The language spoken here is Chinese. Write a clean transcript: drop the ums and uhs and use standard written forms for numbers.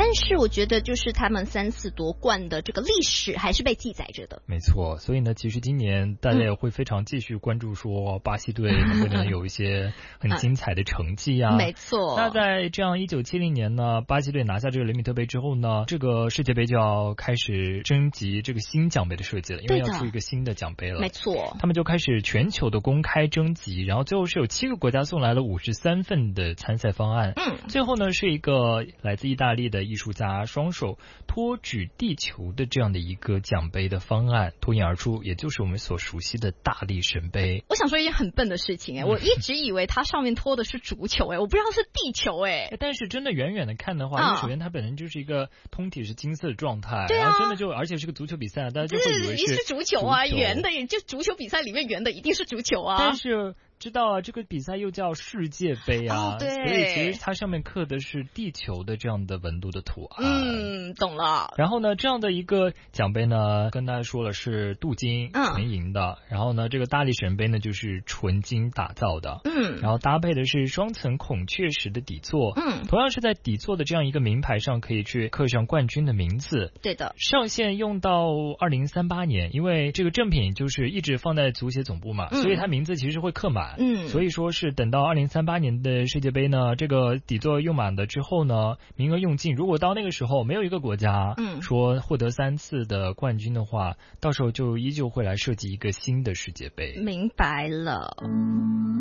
但是我觉得就是他们3次夺冠的这个历史还是被记载着的。 没错，所以呢，其实今年大家也会非常继续关注说巴西队能不能有一些很精彩的成绩啊。 没错。 那在这样1970年呢，巴西队拿下这个雷米特杯之后呢，这个世界杯就要开始征集这个新奖杯的设计了，因为要出一个新的奖杯了。 没错。 他们就开始全球的公开征集，然后最后是有7个国家送来了53份的参赛方案。最后呢是一个来自意大利的艺术家双手托举地球的这样的一个奖杯的方案脱颖而出，也就是我们所熟悉的大力神杯。 我想说一件很笨的事情我一直以为它上面托的是足球我不知道是地球但是真的远远的看的话，因为首先它本身就是一个通体是金色的状态， 对啊， 然后真的就而且是个足球比赛，大家就会以为是足球啊，圆的，就足球比赛里面圆的一定是足球啊。 但是知道啊，这个比赛又叫世界杯啊， 对， 所以其实它上面刻的是地球的这样的纹路的图案。 懂了。 然后呢，这样的一个奖杯呢，跟大家说了是镀金纯银的，然后呢，这个大力神杯呢就是纯金打造的，然后搭配的是双层孔雀石的底座，同样是在底座的这样一个名牌上可以去刻上冠军的名字。 对的， 上线用到2038年，因为这个正品就是一直放在足协总部嘛，所以它名字其实会刻满。所以说是等到2038年的世界杯呢，这个底座用满了之后呢，名额用尽，如果到那个时候没有一个国家说获得3次的冠军的话，到时候就依旧会来设计一个新的世界杯。 明白了。